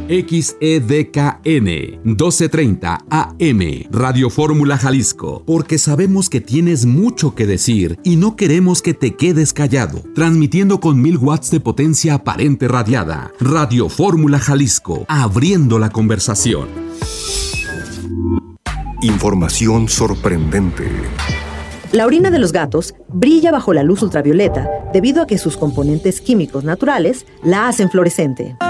XEDKN 1230 AM, Radio Fórmula Jalisco, porque sabemos que tienes mucho que decir y no queremos que te quedes callado. Transmitiendo con 1000 watts de potencia aparente radiada. Radio Fórmula Jalisco, abriendo la conversación. Información sorprendente. La orina de los gatos brilla bajo la luz ultravioleta debido a que sus componentes químicos naturales la hacen fluorescente.